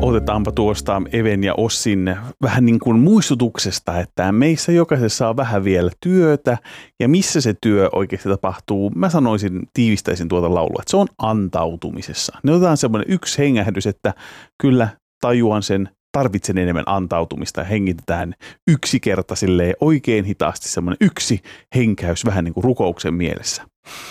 Otetaanpa tuosta Even ja Ossin vähän niin kuin muistutuksesta, että meissä jokaisessa on vähän vielä työtä ja missä se työ oikeasti tapahtuu. Mä tiivistäisin tuota laulua, että se on antautumisessa. Ne otetaan semmoinen yksi hengähdys, että kyllä tajuan sen, tarvitsen enemmän antautumista ja hengitetään yksi kerta silleen oikein hitaasti semmoinen yksi henkäys vähän niin kuin rukouksen mielessä.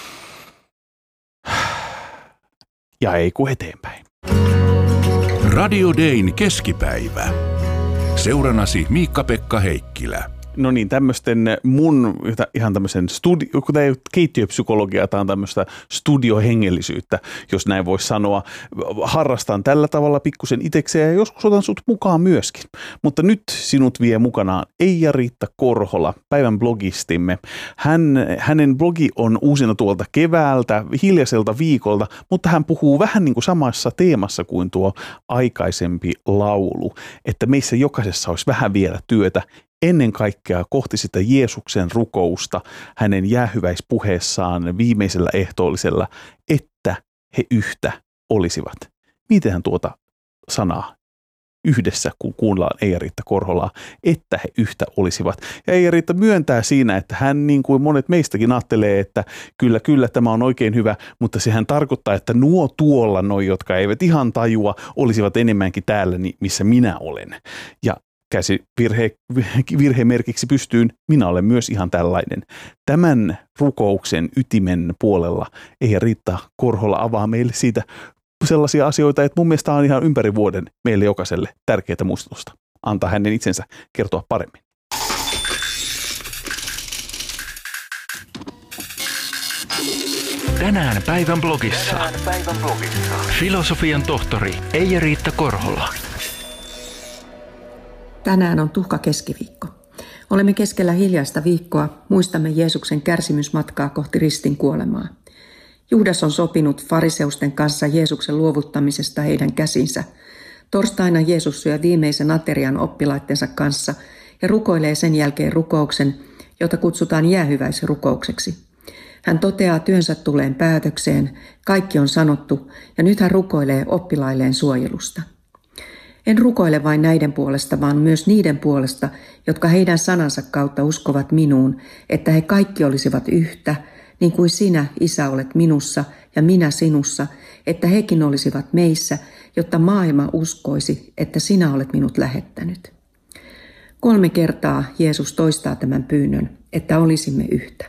Ja ei kun eteenpäin. Radio Dayn keskipäivä. Seurannasi Miikka-Pekka Heikkilä. No niin, tämmöisten mun ihan tämmöisen kun tämä ei ole keittiöpsykologiaa, tämä on tämmöistä studiohengellisyyttä, jos näin voisi sanoa. Harrastan tällä tavalla pikkusen itsekseen ja joskus otan sut mukaan myöskin. Mutta nyt sinut vie mukanaan Eija-Riitta Korhola, päivän blogistimme. Hänen blogi on uusina tuolta keväältä, hiljaiselta viikolta, mutta hän puhuu vähän niin kuin samassa teemassa kuin tuo aikaisempi laulu, että meissä jokaisessa olisi vähän vielä työtä. Ennen kaikkea kohti sitä Jeesuksen rukousta hänen jäähyväispuheessaan viimeisellä ehtoollisella, että he yhtä olisivat. Miten tuota sanaa yhdessä, kun kuunnellaan Eija-Riitta Korholaa, että he yhtä olisivat. Ja Eija-Riitta myöntää siinä, että hän niin kuin monet meistäkin ajattelee, että kyllä tämä on oikein hyvä, mutta sehän tarkoittaa, että nuo tuolla, jotka eivät ihan tajua, olisivat enemmänkin täällä, missä minä olen. Ja käsi virhemerkiksi pystyyn, minä olen myös ihan tällainen. Tämän rukouksen ytimen puolella Eija-Riitta Korhola avaa meille siitä sellaisia asioita, että mun mielestä on ihan ympäri vuoden meille jokaiselle tärkeää muistutusta. Antaa hänen itsensä kertoa paremmin. Tänään päivän blogissa. Filosofian tohtori Eija-Riitta Korhola. Tänään on tuhka keskiviikko. Olemme keskellä hiljaista viikkoa, muistamme Jeesuksen kärsimysmatkaa kohti ristin kuolemaa. Juudas on sopinut fariseusten kanssa Jeesuksen luovuttamisesta heidän käsinsä. Torstaina Jeesus syö viimeisen aterian oppilaittensa kanssa ja rukoilee sen jälkeen rukouksen, jota kutsutaan jäähyväisrukoukseksi. Hän toteaa työnsä tulleen päätökseen, kaikki on sanottu ja nyt hän rukoilee oppilailleen suojelusta. En rukoile vain näiden puolesta, vaan myös niiden puolesta, jotka heidän sanansa kautta uskovat minuun, että he kaikki olisivat yhtä, niin kuin sinä, Isä, olet minussa ja minä sinussa, että hekin olisivat meissä, jotta maailma uskoisi, että sinä olet minut lähettänyt. 3 kertaa Jeesus toistaa tämän pyynnön, että olisimme yhtä.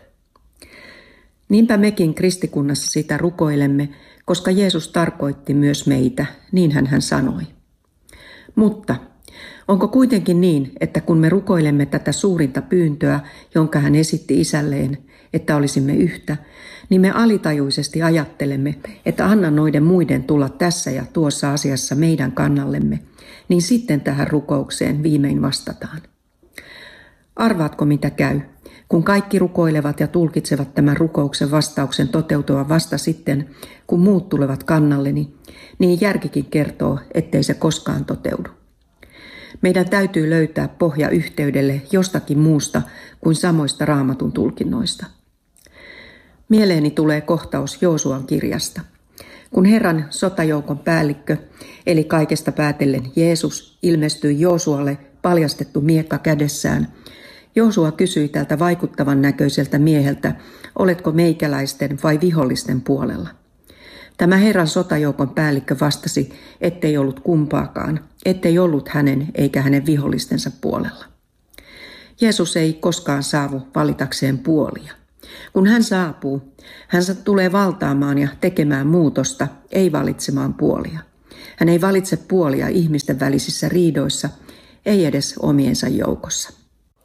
Niinpä mekin kristikunnassa sitä rukoilemme, koska Jeesus tarkoitti myös meitä, niin hän sanoi. Mutta onko kuitenkin niin, että kun me rukoilemme tätä suurinta pyyntöä, jonka hän esitti isälleen, että olisimme yhtä, niin me alitajuisesti ajattelemme, että anna noiden muiden tulla tässä ja tuossa asiassa meidän kannallemme, niin sitten tähän rukoukseen viimein vastataan. Arvaatko mitä käy, kun kaikki rukoilevat ja tulkitsevat tämän rukouksen vastauksen toteutua vasta sitten, kun muut tulevat kannalleni, niin järkikin kertoo, ettei se koskaan toteudu. Meidän täytyy löytää pohja yhteydelle jostakin muusta kuin samoista Raamatun tulkinnoista. Mieleeni tulee kohtaus Joosuan kirjasta. Kun Herran sotajoukon päällikkö, eli kaikesta päätellen Jeesus, ilmestyi Joosualle paljastettu miekka kädessään, Joosua kysyi tältä vaikuttavan näköiseltä mieheltä, oletko meikäläisten vai vihollisten puolella. Tämä Herran sotajoukon päällikkö vastasi, ettei ollut kumpaakaan, ettei ollut hänen eikä hänen vihollistensa puolella. Jeesus ei koskaan saavu valitakseen puolia. Kun hän saapuu, hän tulee valtaamaan ja tekemään muutosta, ei valitsemaan puolia. Hän ei valitse puolia ihmisten välisissä riidoissa, ei edes omiensa joukossa.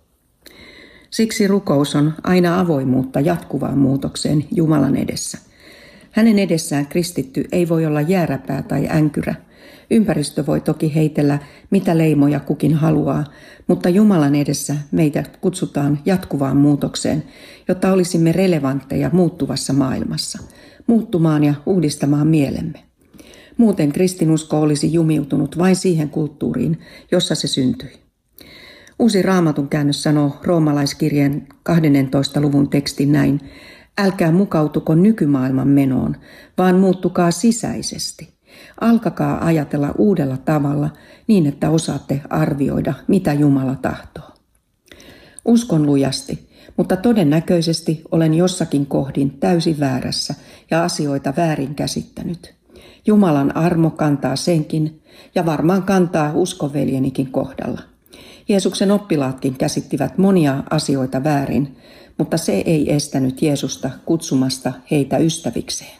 Siksi rukous on aina avoimuutta jatkuvaan muutokseen Jumalan edessä. Hänen edessään kristitty ei voi olla jääräpää tai änkyrä. Ympäristö voi toki heitellä mitä leimoja kukin haluaa, mutta Jumalan edessä meitä kutsutaan jatkuvaan muutokseen, jotta olisimme relevantteja muuttuvassa maailmassa, muuttumaan ja uudistamaan mielemme. Muuten kristinusko olisi jumiutunut vain siihen kulttuuriin, jossa se syntyi. Uusi Raamatun käännös sanoo roomalaiskirjeen 12. luvun tekstin näin: älkää mukautuko nykymaailman menoon, vaan muuttukaa sisäisesti. Alkakaa ajatella uudella tavalla niin, että osaatte arvioida, mitä Jumala tahtoo. Uskon lujasti, mutta todennäköisesti olen jossakin kohdin täysin väärässä ja asioita väärin käsittänyt. Jumalan armo kantaa senkin ja varmaan kantaa uskonveljenikin kohdalla. Jeesuksen oppilaatkin käsittivät monia asioita väärin, mutta se ei estänyt Jeesusta kutsumasta heitä ystävikseen.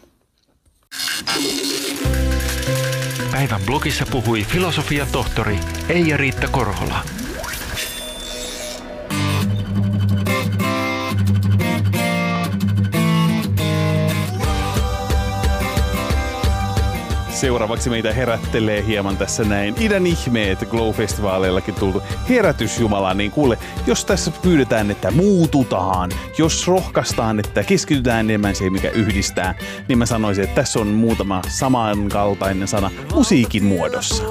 Päivän blogissa puhui filosofiatohtori Eija-Riitta Korhola. Seuraavaksi meitä herättelee hieman tässä näin idän ihmeet Glow-festivaaleillakin tultu herätys Jumalaan, niin kuule, jos tässä pyydetään, että muututaan, jos rohkaistaan, että keskitytään enemmän siihen, mikä yhdistää, niin mä sanoisin, että tässä on muutama samankaltainen sana musiikin muodossa.